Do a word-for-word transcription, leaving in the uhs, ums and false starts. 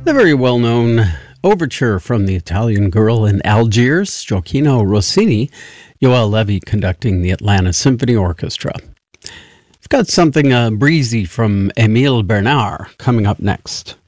The very well-known overture from the Italian Girl in Algiers, Gioacchino Rossini, Joel Levy conducting the Atlanta Symphony Orchestra. I've got something uh, breezy from Émile Bernard coming up next.